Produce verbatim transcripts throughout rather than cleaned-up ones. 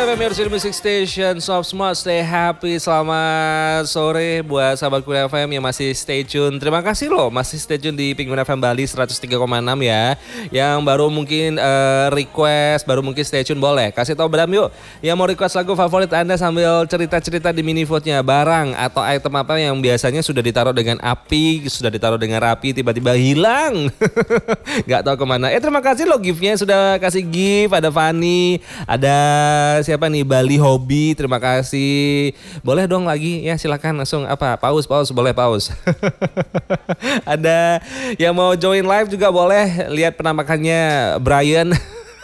F M Your Music Station, Soft Smart, stay happy. Selamat sore buat sahabat Penguin F M yang masih stay tune. Terima kasih loh masih stay tune di Penguin F M Bali seratus tiga koma enam ya. Yang baru mungkin uh, request, baru mungkin stay tune boleh. Kasih tahu Bram yuk. Yang mau request lagu favorit Anda sambil cerita-cerita di mini vote-nya. Barang atau item apa yang biasanya sudah ditaruh dengan api, sudah ditaruh dengan rapi, tiba-tiba hilang. Gak tahu kemana. Eh terima kasih loh gift-nya sudah kasih gift. Ada Fanny, ada siapa nih, Bali Hobi, terima kasih. Boleh dong lagi ya, silakan langsung apa pause pause boleh pause. Ada yang mau join live juga boleh, lihat penampakannya Brian.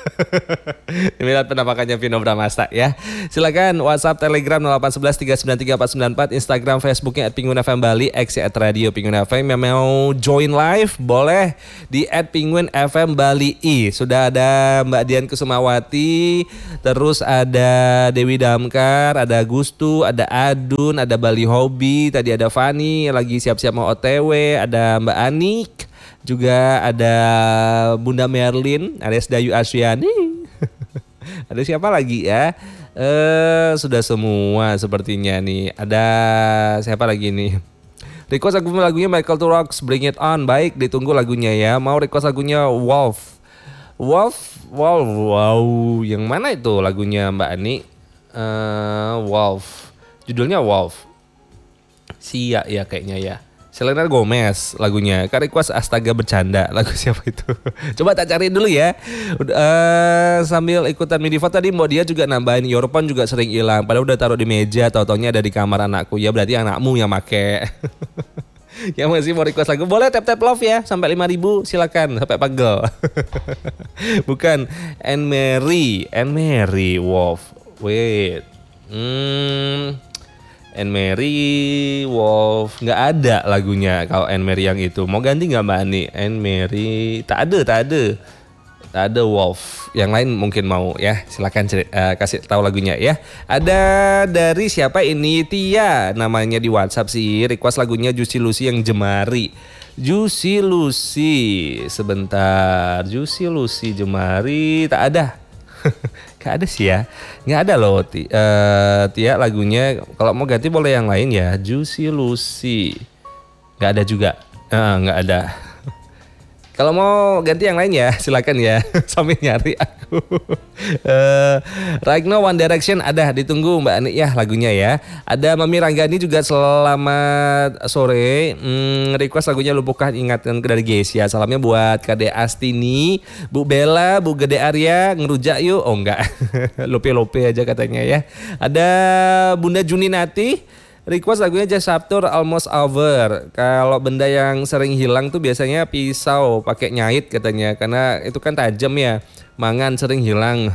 Lihat penampakannya Vino Bramasta ya. Silakan WhatsApp, Telegram nol delapan satu satu tiga sembilan tiga empat sembilan empat, Instagram, Facebooknya at Penguin F M Bali, X at Radio Penguin F M. Yang mau join live boleh di at Penguin F M Bali I. Sudah ada Mbak Dian Kusumawati, terus ada Dewi Damkar, ada Gustu, ada Adun, ada Bali Hobi, tadi ada Fanny lagi siap-siap mau O T W, ada Mbak Anik, juga ada Bunda Merlin, ada Dayu Asyani. Ada siapa lagi ya? Eh sudah semua sepertinya nih. Ada siapa lagi nih? Request lagu lagunya Michael Turox, Bring It On. Baik, ditunggu lagunya ya. Mau request lagunya Wolf. Wolf, Wolf, wow. Yang mana itu lagunya Mbak Ani? Uh, Wolf. Judulnya Wolf. Sia ya kayaknya ya. Selena Gomez lagunya. Kak request Astaga Bercanda. Lagu siapa itu? Coba tak cari dulu ya. Uh, sambil ikutan mini vote tadi, mau dia juga nambahin Your Phone juga sering hilang. Padahal udah taruh di meja, tau-taunya ada di kamar anakku. Ya berarti anakmu yang make. Yang masih mau request lagu boleh tap-tap love ya. Sampai lima ribu silakan. Sampai pegel. Bukan Anne Mary. Anne Mary Wolf. Wait. Hmm... Anne Mary Wolf, nggak ada lagunya kalau Anne Mary yang itu. Mau ganti nggak Mbak Ani? Anne Mary tak ada, tak ada, tak ada Wolf. Yang lain mungkin mau ya. Silakan uh, kasih tahu lagunya ya. Ada dari siapa ini? Tia namanya di WhatsApp sih. Request lagunya Juicy Lucy yang Jemari. Juicy Lucy, sebentar. Juicy Lucy Jemari tak ada. Gak ada sih ya, nggak ada loh Tia, uh, Tia lagunya. Kalau mau ganti boleh yang lain ya. Juicy Lucy, nggak ada juga, uh, nggak ada. Kalau mau ganti yang lain ya silakan ya. Sambil nyari aku. uh, Right Now One Direction ada, ditunggu Mbak Ani ya lagunya ya. Ada Mami Ranggani juga selamat sore. Hmm, request lagunya Lupukan Ingatan dari Gesia. Salamnya buat Kade Astini, Bu Bella, Bu Gede Arya, ngerujak yuk. Oh enggak, lope-lope aja katanya ya. Ada Bunda Juninati. Request lagunya Just Chapter Almost Over. Kalau benda yang sering hilang tuh biasanya pisau pakai nyait katanya, karena itu kan tajam ya. Mangan sering hilang.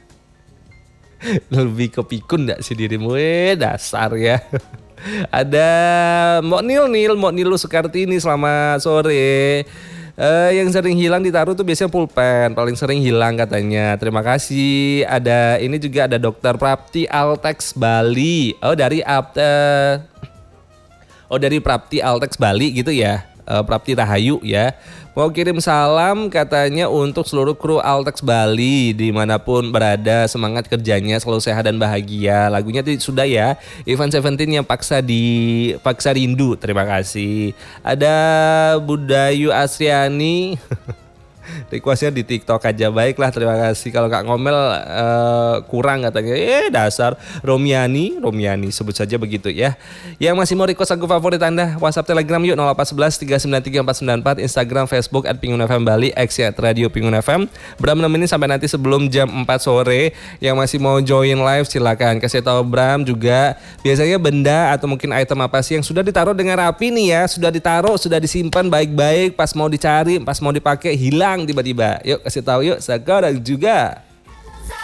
Lebih kepikun gak sih dirimu? Eh dasar ya. Ada Mbok Nil Nil, Mbok Nilu Sekartini, selamat sore. Uh, yang sering hilang ditaruh tuh biasanya pulpen, paling sering hilang katanya. Terima kasih. Ada ini juga ada Dokter Prapti Altex Bali. Oh dari uh, Oh dari Prapti Altex Bali gitu ya. Uh, Prapti Rahayu ya. Mau kirim salam katanya untuk seluruh kru Altex Bali dimanapun berada, semangat kerjanya, selalu sehat dan bahagia. Lagunya tuh sudah ya, Ivan Seventeen yang paksa di paksa rindu. Terima kasih. Ada Budayu Asriani. Requestnya di TikTok aja. Baiklah, terima kasih. Kalau Kak Ngomel uh, kurang katanya. Eh dasar Romiani, Romiani sebut saja begitu ya. Yang masih mau request lagu favorit Anda, WhatsApp Telegram yuk nol delapan satu satu tiga sembilan tiga empat sembilan empat, Instagram, Facebook at Penguin F M Bali, X at Radio Penguin F M. Bram nemenin sampai nanti sebelum jam empat sore. Yang masih mau join live silakan kasih tahu Bram juga. Biasanya benda atau mungkin item apa sih yang sudah ditaruh dengan rapi nih ya, sudah ditaruh, sudah disimpan baik-baik, pas mau dicari, pas mau dipakai hilang tiba-tiba. Yuk kasih tahu yuk sekarang juga.